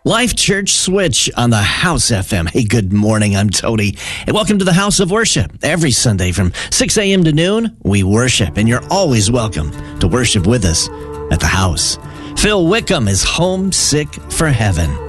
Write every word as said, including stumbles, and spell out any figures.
Life Church Switch on the House F M. Hey, good morning. I'm Tony, and welcome to the House of Worship. Every Sunday from six a.m. to noon, we worship, and you're always welcome to worship with us at the house. Phil Wickham is homesick for heaven.